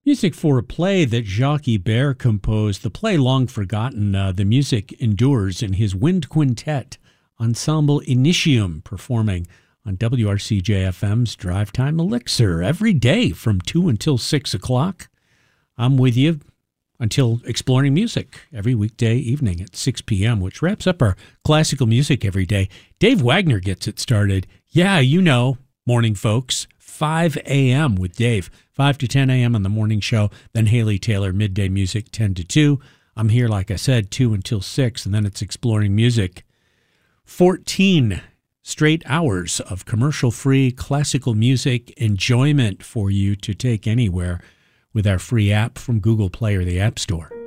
Music for a play that Jacques Ibert composed. The play long forgotten. The music endures in his wind quintet, Ensemble Initium, performing on WRCJ-FM's Drive Time Elixir every day from 2 until 6 o'clock. I'm with you until Exploring Music every weekday evening at 6 p.m., which wraps up our classical music every day. Dave Wagner gets it started. Yeah, you know, morning folks, 5 a.m. with Dave, 5 to 10 a.m. on the morning show, then Haley Taylor, midday music, 10 to 2. I'm here, like I said, 2 until 6, and then it's Exploring Music. 14 straight hours of commercial-free classical music enjoyment for you to take anywhere with our free app from Google Play or the App Store.